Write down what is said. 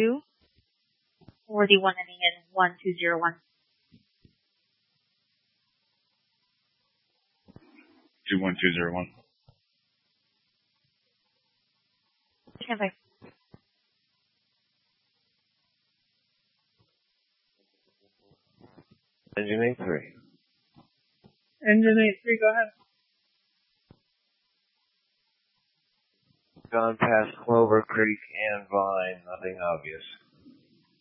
2, or the one ending in 1201. 21201. Stand by. Engine 83. Engine 83, go ahead. Gone past Clover Creek and Vine, nothing obvious.